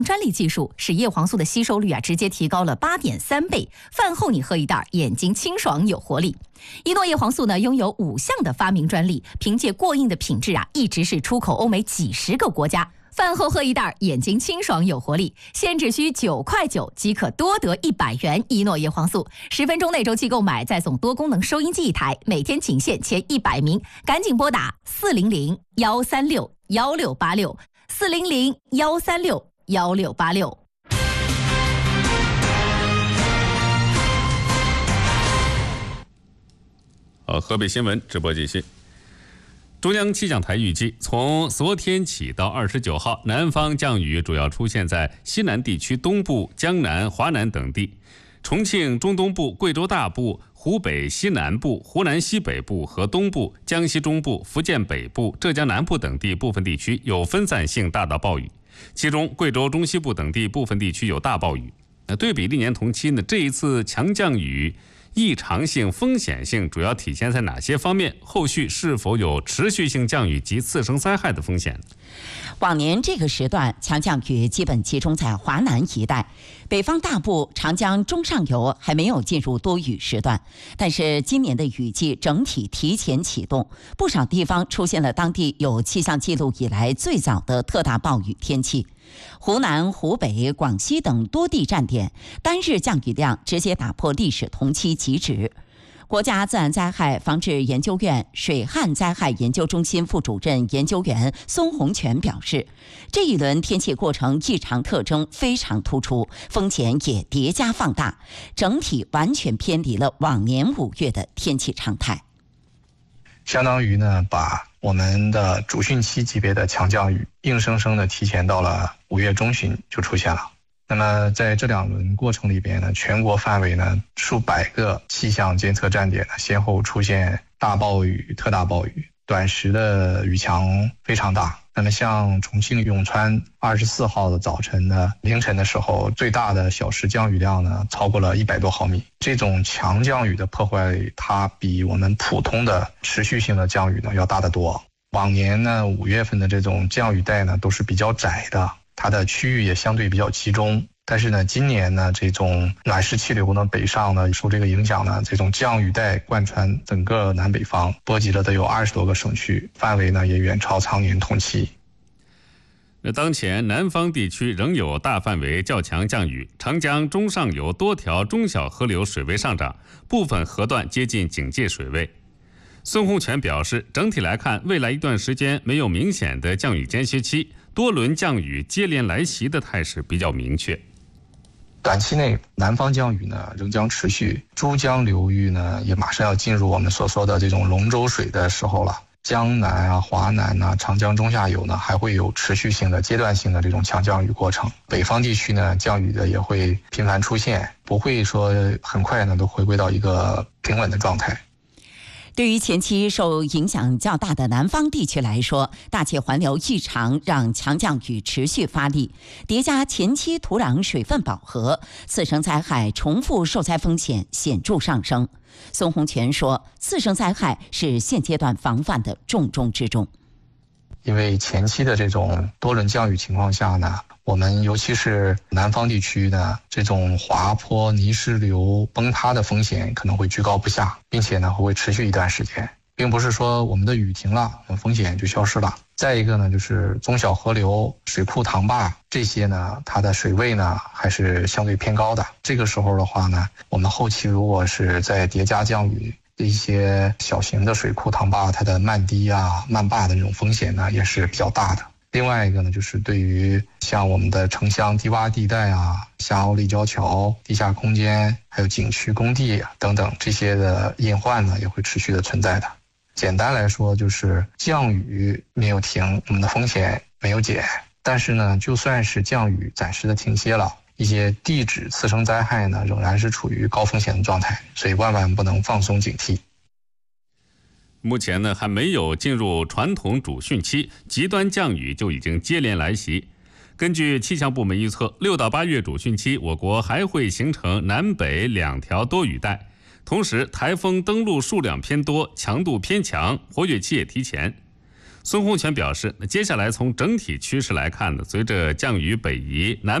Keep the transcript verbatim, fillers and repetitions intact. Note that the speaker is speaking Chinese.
专利技术使叶黄素的吸收率啊直接提高了八点三倍，饭后你喝一袋，眼睛清爽有活力。一诺叶黄素呢拥有五项的发明专利，凭借过硬的品质啊，一直是出口欧美几十个国家。饭后喝一袋，眼睛清爽有活力，现只需九块九即可多得一百元一诺叶黄素。十分钟内周期购买，再送多功能收音机一台，每天仅限前一百名，赶紧拨打四零零幺三六幺六八六四零零幺三六幺六八六。 好，河北新闻直播继续。中央气象台预计，从昨天起到二十九号，南方降雨主要出现在西南地区东部、江南、华南等地，重庆中东部、贵州大部、湖北西南部、湖南西北部和东部、江西中部、福建北部、浙江南部等地部分地区有分散性大到暴雨，其中贵州中西部等地部分地区有大暴雨。那对比历年同期呢，这一次强降雨异常性、风险性主要体现在哪些方面？后续是否有持续性降雨及次生灾害的风险？ 往年这个时段强降雨基本集中在华南一带，北方大部、长江中上游还没有进入多雨时段。但是今年的雨季整体提前启动，不少地方出现了当地有气象记录以来最早的特大暴雨天气。湖南、湖北、广西等多地站点单日降雨量直接打破历史同期极值。国家自然灾害防治研究院水旱灾害研究中心副主任研究员孙洪全表示，这一轮天气过程异常特征非常突出，风险也叠加放大，整体完全偏离了往年五月的天气常态。 相当于呢，把我们的主汛期级别的强降雨硬生生的提前到了五月中旬就出现了。那么在这两轮过程里边呢，全国范围呢数百个气象监测站点呢先后出现大暴雨、特大暴雨，短时的雨强非常大。那么像重庆永川二十四号的早晨呢，凌晨的时候，最大的小时降雨量呢超过了一百多毫米。这种强降雨的破坏，它比我们普通的持续性的降雨呢要大得多。往年呢，五月份的这种降雨带呢都是比较窄的，它的区域也相对比较集中。但是呢，今年呢，这种暖湿气流呢北上呢，受这个影响呢，这种降雨带贯穿整个南北方，波及了得有二十多个省区，范围呢也远超常年同期。 那当前南方地区仍有大范围较强降雨，长江中上游多条中小河流水位上涨，部分河段接近警戒水位。孙洪全表示，整体来看，未来一段时间没有明显的降雨间歇期，多轮降雨接连来袭的态势比较明确。 短期内南方降雨呢仍将持续，珠江流域呢也马上要进入我们所说的这种龙舟水的时候了。江南啊、华南啊、长江中下游呢还会有持续性的阶段性的这种强降雨过程。北方地区呢降雨的也会频繁出现，不会说很快呢都回归到一个平稳的状态。 对于前期受影响较大的南方地区来说，大气环流异常让强降雨持续发力，叠加前期土壤水分饱和，次生灾害重复受灾风险显著上升。孙洪全说，次生灾害是现阶段防范的重中之重。 因为前期的这种多轮降雨情况下呢，我们尤其是南方地区呢，这种滑坡、泥石流崩塌的风险可能会居高不下，并且呢会持续一段时间，并不是说我们的雨停了，风险就消失了。再一个呢，就是中小河流、水库、塘坝这些呢，它的水位呢还是相对偏高的。这个时候的话呢，我们后期如果是在叠加降雨，一些小型的水库、塘坝，它的漫堤啊、漫坝的这种风险呢，也是比较大的。另外一个呢，就是对于像我们的城乡低洼地带啊、下凹立交桥、地下空间，还有景区工地啊等等这些的隐患呢，也会持续的存在的。简单来说，就是降雨没有停，我们的风险没有减。但是呢，就算是降雨暂时的停歇了，一些地质次生灾害呢，仍然是处于高风险的状态，所以万万不能放松警惕。 目前呢，还没有进入传统主汛期，极端降雨就已经接连来袭。根据气象部门预测，六到八月主汛期，我国还会形成南北两条多雨带，同时台风登陆数量偏多，强度偏强，活跃期也提前。 孙洪全表示，接下来从整体趋势来看呢，随着降雨北移，南